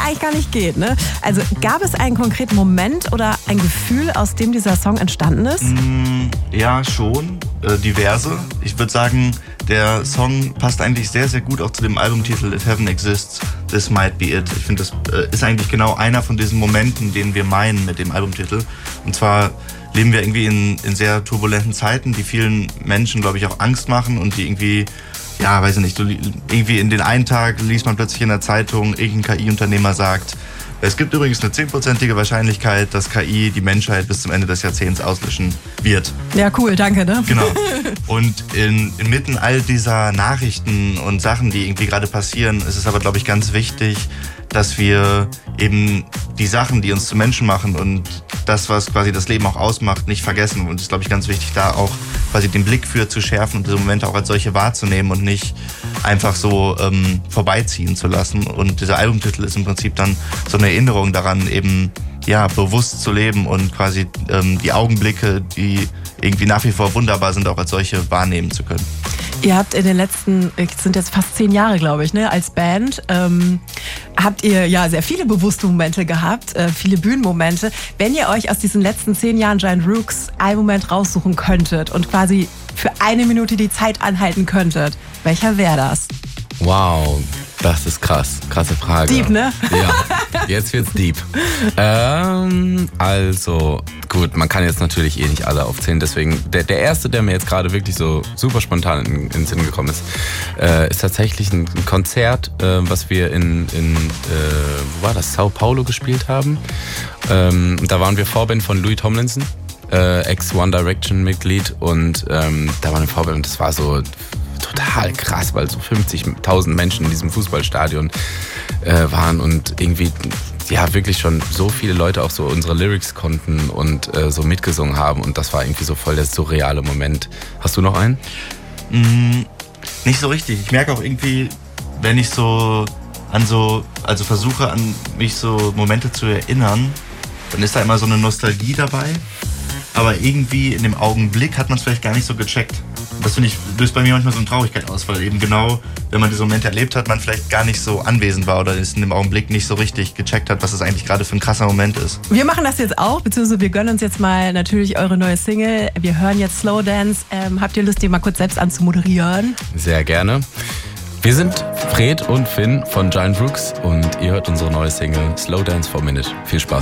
eigentlich gar nicht geht, ne? Also gab es einen konkreten Moment oder ein Gefühl, aus dem dieser Song entstanden ist? Ja, schon. Diverse. Ich würde sagen, der Song passt eigentlich sehr, sehr gut auch zu dem Albumtitel If Heaven Exists, This Might Be It. Ich finde, das ist eigentlich genau einer von diesen Momenten, den wir meinen mit dem Albumtitel. Und zwar leben wir irgendwie in sehr turbulenten Zeiten, die vielen Menschen, glaube ich, auch Angst machen und die irgendwie, ja, weiß ich nicht, so irgendwie in den einen Tag liest man plötzlich in der Zeitung, irgendein KI-Unternehmer sagt, es gibt übrigens eine 10%ige Wahrscheinlichkeit, dass KI die Menschheit bis zum Ende des Jahrzehnts auslöschen wird. Ja, cool, danke, ne? Genau. Und inmitten all dieser Nachrichten und Sachen, die irgendwie gerade passieren, ist es aber, glaube ich, ganz wichtig, dass wir eben die Sachen, die uns zu Menschen machen und das, was quasi das Leben auch ausmacht, nicht vergessen. Und es ist, glaube ich, ganz wichtig, da auch quasi den Blick für zu schärfen und diese Momente auch als solche wahrzunehmen und nicht einfach so vorbeiziehen zu lassen. Und dieser Albumtitel ist im Prinzip dann so eine Erinnerung daran, eben ja bewusst zu leben und quasi die Augenblicke, die irgendwie nach wie vor wunderbar sind, auch als solche wahrnehmen zu können. Ihr habt in den letzten, es sind jetzt fast 10 Jahre, glaube ich, ne, als Band, habt ihr ja sehr viele bewusste Momente gehabt, viele Bühnenmomente. Wenn ihr euch aus diesen letzten 10 Jahren Giant Rooks einen Moment raussuchen könntet und quasi für 1 Minute die Zeit anhalten könntet, welcher wäre das? Wow, das ist krass. Krasse Frage. Deep, ne? Ja, jetzt wird's deep. Also, gut, man kann jetzt natürlich nicht alle aufzählen. Deswegen, der erste, der mir jetzt gerade wirklich so super spontan in den Sinn gekommen ist, ist tatsächlich ein Konzert, was wir in wo war das? Sao Paulo gespielt haben. Da waren wir Vorband von Louis Tomlinson, Ex-One Direction Mitglied. Und da war eine Vorband und das war so total krass, weil so 50.000 Menschen in diesem Fußballstadion waren und irgendwie ja wirklich schon so viele Leute auch so unsere Lyrics konnten und so mitgesungen haben und das war irgendwie so voll der surreale Moment. Hast du noch einen? Nicht so richtig. Ich merke auch irgendwie, wenn ich so versuche an mich so Momente zu erinnern, dann ist da immer so eine Nostalgie dabei. Aber irgendwie in dem Augenblick hat man es vielleicht gar nicht so gecheckt. Das finde ich, löst bei mir manchmal so eine Traurigkeit aus, weil eben genau, wenn man diese Momente erlebt hat, man vielleicht gar nicht so anwesend war oder es in dem Augenblick nicht so richtig gecheckt hat, was es eigentlich gerade für ein krasser Moment ist. Wir machen das jetzt auch, beziehungsweise wir gönnen uns jetzt mal natürlich eure neue Single. Wir hören jetzt Slow Dance. Habt ihr Lust, die mal kurz selbst anzumoderieren? Sehr gerne. Wir sind Fred und Finn von Giant Rooks und ihr hört unsere neue Single Slow Dance for a Minute. Viel Spaß.